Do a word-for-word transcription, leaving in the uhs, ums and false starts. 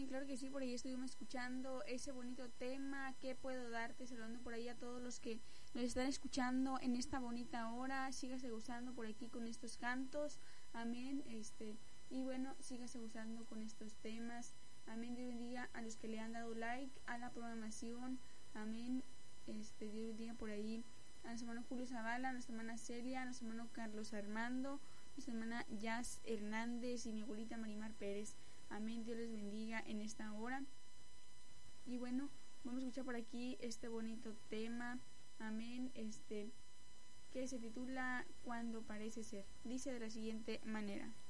claro que sí, por ahí estuvimos escuchando ese bonito tema. ¿Qué puedo darte? Saludando por ahí a todos los que nos están escuchando en esta bonita hora. Sígase gozando por aquí con estos cantos. Amén. Este, y bueno, sígase gozando con estos temas. Amén. Dios bendiga a los que le han dado like a la programación. Amén. Este, Dios bendiga por ahí a nuestro hermano Julio Zavala, a nuestra hermana Celia, a nuestro hermano Carlos Armando, a nuestra hermana Jazz Hernández y mi abuelita Marimar Pérez. Amén, Dios les bendiga en esta hora. Y bueno, vamos a escuchar por aquí este bonito tema. Amén, este que se titula Cuando parece ser. Dice de la siguiente manera: